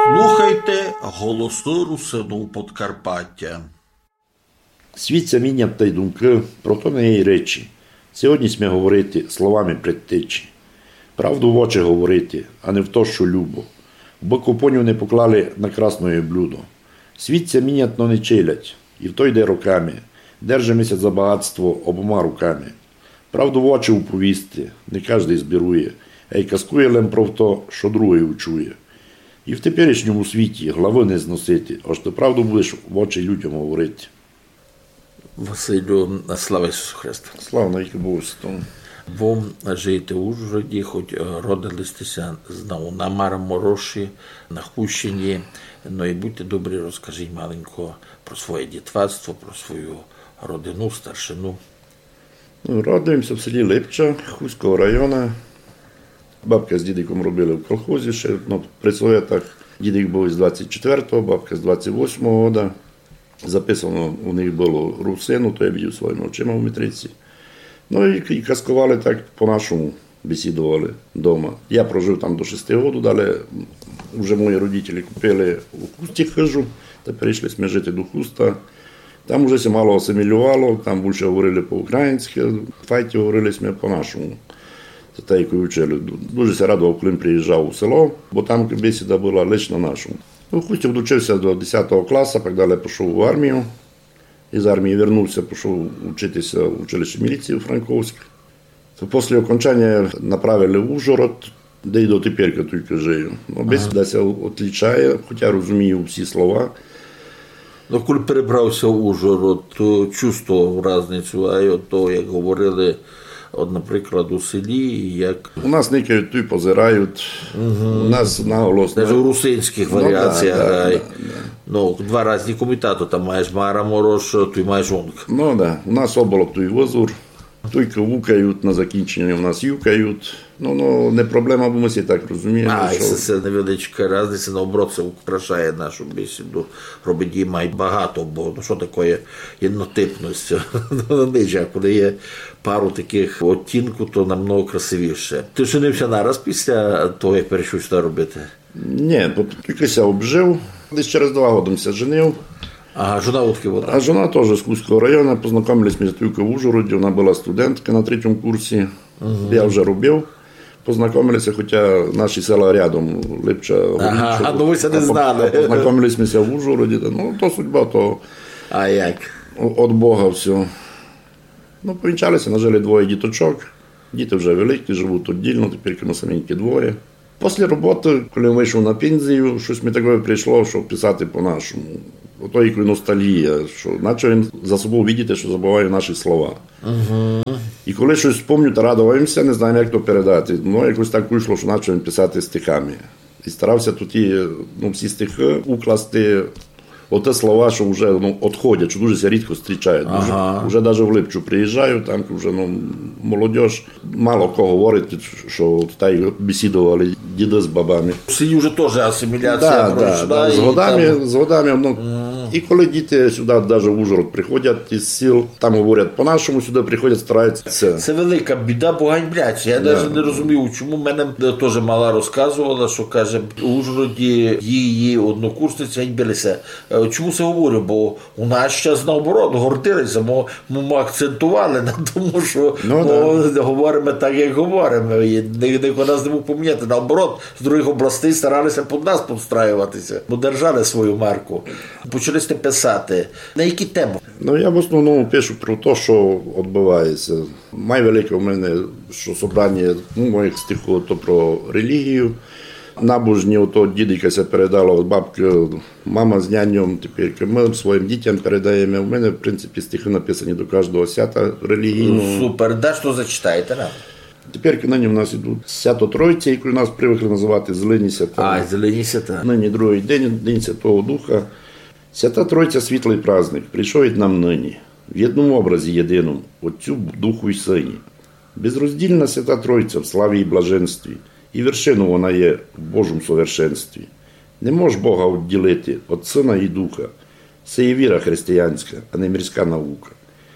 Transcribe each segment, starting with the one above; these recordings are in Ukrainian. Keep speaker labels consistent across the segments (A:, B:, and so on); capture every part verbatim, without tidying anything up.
A: Слухайте голоси Русину Подкарпаття.
B: Світ це мінять та й думки, про то не є речі. Сьогодні смє говорити словами предтечі. Правду в очі говорити, а не в то, що любо. Бо купоню не поклали на красное блюдо. Світ це мінять, но не челять. І в то йде роками. Держимося за багатство обома руками. Правду в очі уповісти, не кожний збірує, а й казкує лем про то, що другий учує. І в теперішньому світі глави не зносити, аж ти правду будеш в очі людям говорити.
A: Василю, слава Ісусу Христу.
B: Славно їх Богу.
A: Ви живете у Ужгороді, хоч родилися на Марамороші, на Хущині. Ну і будьте добрі, розкажіть маленько про своє дітвацтво, про свою родину, старшину.
B: Ну, родився в селі Липча, Хуського району. Бабка з дідиком робили в колхозі ще, ну, при Советах. Дідик був з двадцять четвертого, бабка з двадцять восьмого року. Записано у них було русину, то я бачив своїми очима в метриці. Ну і, і казкували так по-нашому, бесідували вдома. Я прожив там до шести років, далі вже мої родителі купили у Хусті хижу, та перейшли ми жити до Хуста. Там вже все мало асимілювало, там більше говорили по-українськи, в файті говорили ми по-нашому. Це те, яку вчили. Дуже се радував, коли приїжджав у село, бо там бесіда була лише на нашому. У Хусті вдучився до десятого класу, так далі пішов в армію. Із армії вернувся, пішов вчитися в училище міліції у Франковськ. Після окончання направили в Ужгород, де й до тепер тільки живу. Ну, бесіда се відрізняє, хоча розумію всі слова.
A: Ну, коли перебрався в Ужгород, то чувствував різницю, а й от то, як говорили, от, наприклад, у селі, як...
B: У нас никають, тут позирають, угу. У нас наголос...
A: Навіть у русинських варіаціях.
B: Ну, да, да, да, да.
A: Ну, два різні комітати, там маєш Мараморош, тут маєш Онг.
B: Ну, так. Да. У нас оболок, тут Возур, тут вукають, на закінчення у нас юкають. Ну, ну, не проблема, бо ми всі так розуміємо.
A: А,
B: що...
A: це невеличка різниця, наоборот, це украшає нашу бесіду. Робить її має багато, бо ну, що таке єднотипність? А коли є пару таких оттінків, то намного красивіше. Ти женився нараз після того, як перейшов сюди робити?
B: Ні, тільки ся обжив, десь через два роки ся женив.
A: Ага, жена утки була?
B: А жена теж з Хуського району, познайомились ми тільки в Ужгороді, вона була студентка на третьому курсі, угу. Я вже робив. Познайомилися, хоча наші села рядом, Липча.
A: Ага, а ну ви це не знали.
B: Познайомилися в Ужгороді, ну то судьба, то
A: а як?
B: От Бога все. Ну, повінчалися, нажили двоє діточок, діти вже великі, живуть віддільно, тепер ми саменькі двоє. Після роботи, коли вийшов на пенсію, щось мені таке прийшло, що писати по-нашому. Ото і ностальгія, що наче він за собою бачити, що забуваю наші слова.
A: Угу.
B: І коли щось спомню, то радувався, не знаю, як то передати. Ну, якось так вийшло, що почав він писати стихами. І старався тут і, ну, всі стихи укласти, оте слова, що вже ну, відходять, що дуже рідко зустрічають. Ага. Вже, вже навіть в Липчу приїжджаю, там вже ну, молодь, мало кого говорить, що так бесідували діди з бабами.
A: В селі вже теж асиміляція
B: да,
A: пройшла.
B: Да, да. З годами,
A: там...
B: з годами ну, mm. І коли діти сюди, навіть в Ужгород приходять із сіл, там говорять по-нашому, сюди приходять, стараються. Це,
A: це велика біда, бо ганьбляться. Я да. навіть не розумію, чому мене теж мала розказувала, що каже, у Ужгороді її однокурсниці ганьбилися. Чому це говорю? Бо у нас зараз наоборот гордилися, бо ми акцентували на тому, що ну, да. говоримо так, як говоримо. І ніхто нас не мог поміняти. Наоборот, з других областей старалися під нас підстраюватися. Бо держали свою марку. Почали писати. На які теми?
B: Ну, я в основному пишу про те, що відбувається. Найвелике в мене, що собрання ну, моїх стихів, то про релігію. Набожні, ото дідикася передала від бабки, мама з няньом, тепер ми своїм дітям передаємо. У мене, в принципі, стихи написані до кожного свята релігійного.
A: Ну, супер, да, що зачитаєте нам?
B: Тепер нині в нас йдуть свято Тройці, яку нас привикли називати Зелені свята.
A: А, Зелені свята.
B: Нині другий день, День Святого Духа. Свята Тройця – світлий праздник, прийшов від нам нині, в єдному образі єдиному, Отцю, Духу і Сині. Безроздільна Свята Тройця в славі і блаженстві, і вершину вона є в Божому совершенстві. Не мож Бога відділити від Сина і Духа. Це є віра християнська, а не мирська наука.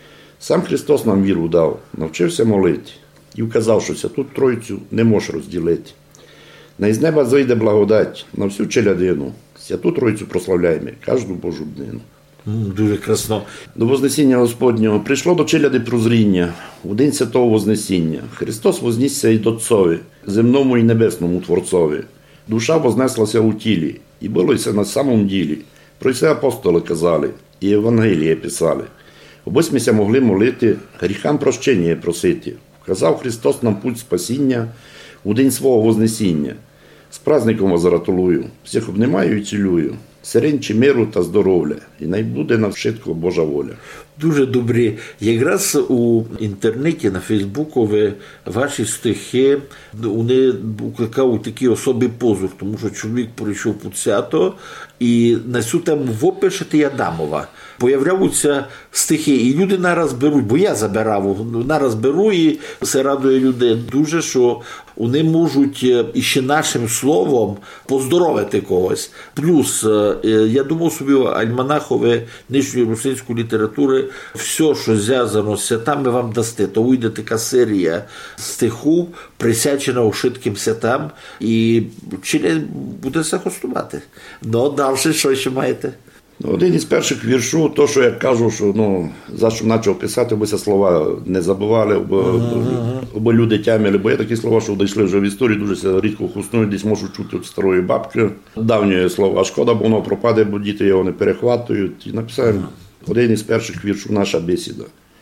B: Сам Христос нам віру дав, навчився молити і вказав, що Святу Тройцю не мож розділити. На із неба зійде благодать на всю челядину. Святу Тройцю прославляємо, кожну Божу днину.
A: Дуже красно.
B: До Вознесіння Господнього прийшло до челяди прозріння, у день святого Вознесіння. Христос вознісся і Отцові, земному і небесному Творцові. Душа вознеслася у тілі, і булося на самом ділі. Про це апостоли казали, і Євангеліє писали. Обось ми ся могли молити, гріхам прощення просити. Вказав Христос нам путь спасіння у день свого Вознесіння. З праздником вас гратулую, всіх обнімаю і цілюю. Сиренчі миру та здоров'я, і най буде на вшитку Божа воля.
A: Дуже добрі. Якраз у інтернеті, на Фейсбуку, ви, ваші стихи, вони викликали такий особий позов, тому що чоловік прийшов по свято, і на цю тему ви пишете Адамова. Появляються стихи, і люди нараз беруть, бо я забирав, нараз беру, і це радує людей дуже, що вони можуть іще нашим словом поздоровити когось. Плюс, я думав собі, альманахове нижньої русинської літератури, все, що зв'язано з святами, вам дасте. То вийде така серія стихів, присвячена ушитким святам, і Чилі буде це гостувати. Ну, далі, що ще маєте?
B: Один із перших віршів, то, що я кажу, що ну, за що почав писати, бо ці слова не забували, бо, uh-huh. бо люди тямили, бо є такі слова, що дійшли вже в історію, дуже рідко хуснують, десь можу чути від старої бабки. Давні слова, шкода, бо воно пропаде, бо діти його не перехватують. І написав uh-huh. один із перших віршів, наша бесіда.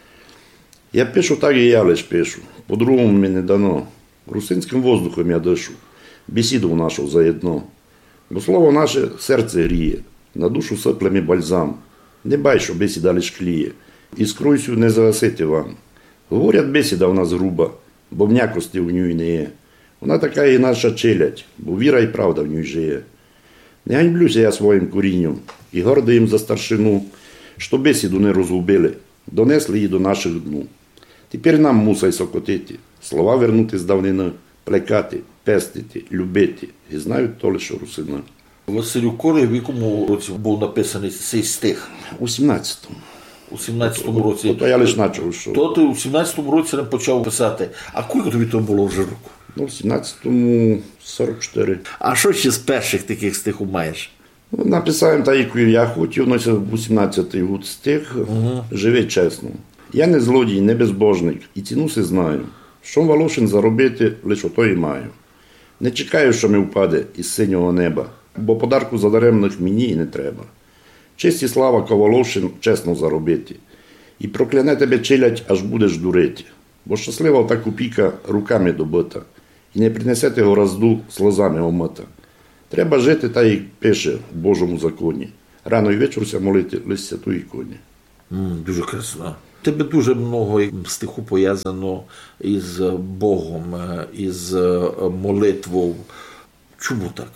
B: Я пишу так, і я лиш пишу, по-другому мені не дано. Русинським воздухом я дишу, бесіду нашу заєдно. Бо слово наше серце гріє. На душу сиплем і бальзам. Не бай, що бесіда лиш кліє. Іскройсю не загасити вам. Говорять, бесіда в нас груба, бо м'якості в ній не є. Вона така і наша челядь, бо віра і правда в ній жиє. Не ганьблюся я своїм корінням і гордий їм за старшину, що бесіду не розгубили, донесли її до наших дну. Тепер нам мусай сокотити, слова вернути з давнини, плекати, пестити, любити. І знають то лише русина.
A: Василю Корі, в якому році був написаний цей стих?
B: У сімнадцятому.
A: У сімнадцятому році.
B: То я лише почав, що...
A: То ти у сімнадцятому році не почав писати. А скільки тобі то було вже року?
B: Ну, в сімнадцятому сорок чотири.
A: А що ще з перших таких стихів маєш?
B: Ну, написав так, як я хотів, но у сімнадцятий год стих, угу. Живи чесно. Я не злодій, не безбожник, і ціну си знаю. Що Волошин заробити, лише ото і маю. Не чекаю, що ми впаде із синього неба, бо подарку задаремних мені і не треба. Честь і слава Ковалошин чесно заробити. І прокляне тебе челядь, аж будеш дурити. Бо щаслива та копійка руками добита. І не принесе того разду слезами омита. Треба жити, та й пише в Божому законі. Рано й вечорся молити лише святу іконі.
A: Mm, дуже красно. Тебе дуже много стиху пов'язано із Богом, із молитвою. Чому так?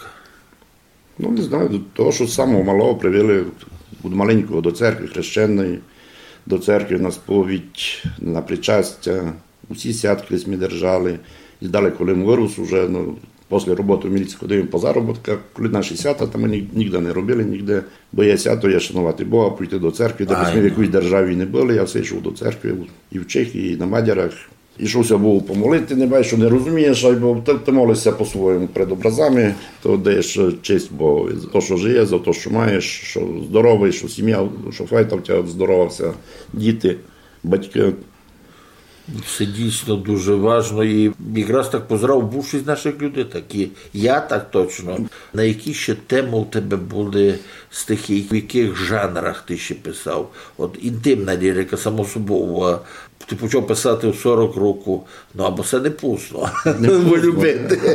B: Ну, не знаю, того, що з самого малого привели від маленького до церкви хрещеної, до церкви на сповідь, на причастя. Усі святки ми держали. І далі, коли ми вирос, уже, ну, після роботи в міліції ходимо по заробітках, коли наші свята, там ми ніде не робили, ніде. Бо є свято, є шанувати Бога, прийти до церкви, де ми в якійсь державі не були, я все йшов до церкви і в Чехії, і на Мадярах. Ішовся Богу помолити, не бачиш, що не розумієш, бо ти, ти молишся по-своєму перед образами, то даєш честь Богу за те, що жиє, за те, що маєш, що здоровий, що сім'я, що файта в тебе здорова вся, діти, батьки.
A: Це дійсно дуже важливо. І якраз так позрав більшість наших людей, такі. Я так точно. На які ще теми у тебе були стихи, в яких жанрах ти ще писав? От інтимна лірика, само собою. Ти почав писати у сорок років, ну або це не пусто, бо любити.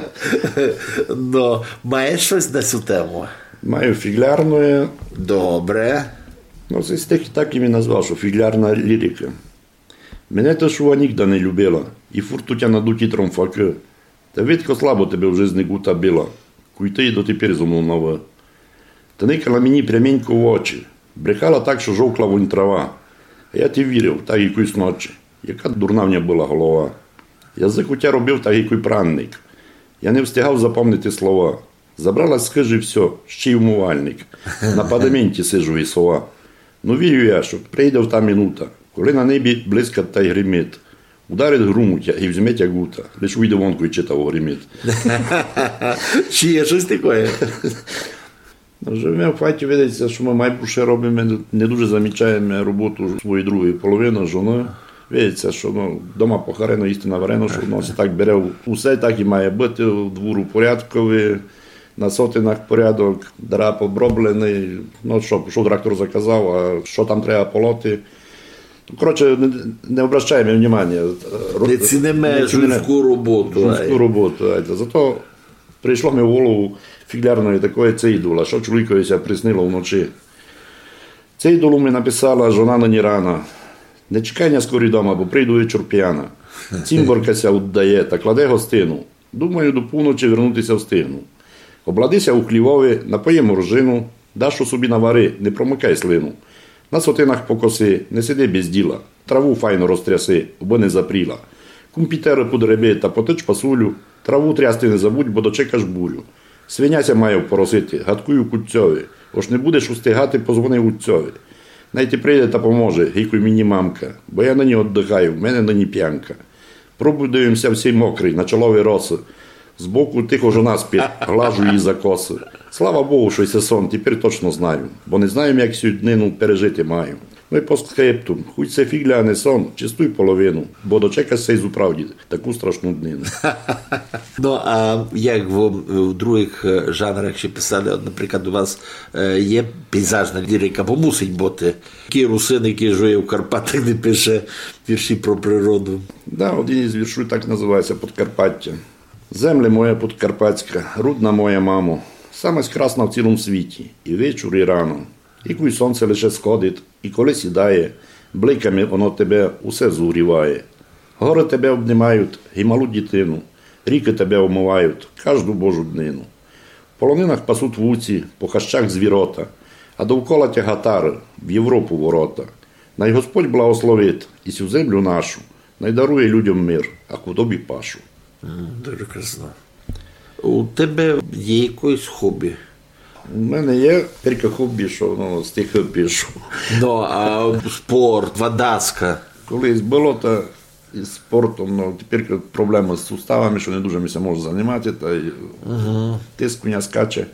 A: Но маєш щось на цю тему?
B: Маю фіглярну.
A: Добре.
B: Ну, цей стих так і він назвав, що фіглярна лірика. Мене та шува нігда не любила, і фуртутя надуті тромфаки. Та видко слабо тебе в жизни гута била, куй ти і дотепер зо мною нова. Та никала мені пряменько в очі, брехала так, що жовкла вонь трава. А я ти вірив, так якусь ночі, яка дурна в мене була голова. Язик у тя робив так який пранник. Я не встигав запам'ятати слова. Забралась з хижі все, ще й умивальник. На падаменті сижу і сова. Ну вірю я, що прийде в та минута, коли на небі блискать та й гримить. Ударить грумуть і візьме тягута. Лиш уйде вонку і читав гримить.
A: Чи є щось таке?
B: Живемо в хаті, видиться, що ми майбуше робимо, не дуже замічаємо роботу своєї другої половини, жони. Видиться, що ну, вдома похарено, істина варено, що воно так бере усе, так і має бути, в двору порядкові, на сотинах порядок, драп оброблений, ну що, що трактор заказав, а що там треба полоти. Коротше, не, не обращаємо внимання.
A: Не цінимо жінську роботу.
B: Жінську роботу. Зато прийшло мені в голову фіглярної такої цейдула, що чоловікові ся приснило вночі. Цейдулу мені написала жона нині рано. Не чекай на скорі дома, бо прийду вечір п'яна. Цімборка ся віддає та кладе гостину. Думаю, до півночі вернутися встигну. Обладися у хлівові, напоє моржину, дашу собі навари, не промикай слину. На сотинах покоси, не сиди без діла, траву файно розтряси, бо не запріла. Компітери подреби та потич пасулю, траву трясти не забудь, бо дочекаш бурю. Свиняся має впоросити, гадкую кутцьові, ось не будеш устигати, позвони гудцьові. Найти прийде та поможе, гікуй мені мамка, бо я на ній віддихаю, в мене на ній п'янка. Пробудуємося всі мокрий, на чолові роси. Збоку тихо жона спить, глажу її за коси. Слава Богу, що це сон, тепер точно знаю, бо не знаю, як цю днину пережити маю. Ну і постскриптум, хуй це фігля, а не сон, чистуй половину, бо дочекайся й зуправді таку страшну днину.
A: Ну, а як в, в других жанрах ще писали, от, наприклад, у вас є пейзажна лірика, бо мусить бути. Який русин, який живе в Карпатах, не пише вірші про природу.
B: Да, один із віршів так називається «Подкарпаття». Земля моя подкарпатська, рудна моя мамо, саме красна в цілому світі, і вечір, і рано. І коли сонце лише сходить, і коли сідає, бликами воно тебе усе зугріває. Гори тебе обнімають, і малу дитину, ріки тебе омивають, кожну божу днину. В полонинах пасуть вуці, по хащах звірота, а довкола тягатари, в Європу ворота. Най Господь благословить і цю землю нашу, най дарує людям мир, а худобі пашу.
A: Дуже красно. У тебе є якесь хобі?
B: У мене є тільки хобі, що ну, стихи пишу.
A: Ну, а спорт, водаска?
B: Колись було то із спортом, ну, тепер проблеми з суставами, що не дуже ми можу займати, та й угу. Тиск мене скаче.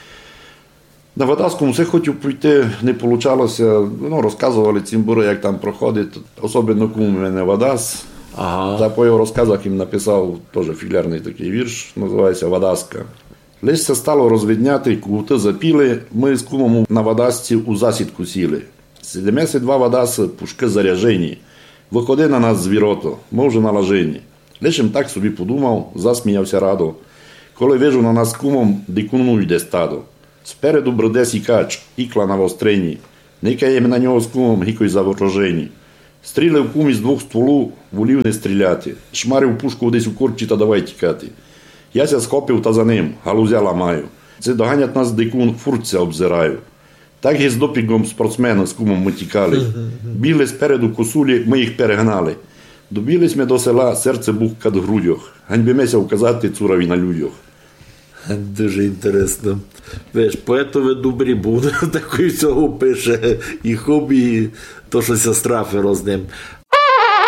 B: На водаску все хотів піти, не вийшло, ну, розказували цимбури, як там проходить, особливо кум у мене водас. Ага. Та по його розказах їм написав теж фіглярний такий вірш, називається «Водаска». Лиш це стало розвідняти, кути запіли, ми з кумом на водасці у засідку сіли. сімдесят два водаси, пушки заряжені, виходи на нас звірото, ми вже налажені. Лиш їм так собі подумав, засміявся радо, коли вижу на нас кумом, дикуну йде стадо. Спереду бреде сікач, ікла на вострені, никаєм на нього з кумом, гікой заворожені. Стрілив кум із двох стволу, волів не стріляти. Шмарив пушку десь у корчі та давай тікати. Яся схопив та за ним, галузя ламаю. Це доганять нас дикун, фурця обзираю. Так і з допінгом спортсмена з кумом ми тікали. Бігли спереду косулі, ми їх перегнали. Добілись ми до села, серце бухка до грудях. Ганьбимося вказати цурові на людях.
A: Дуже інтересно. Веш, поетове добрі буде, такий цього пише і хобі, і то, що ся страфило з ним.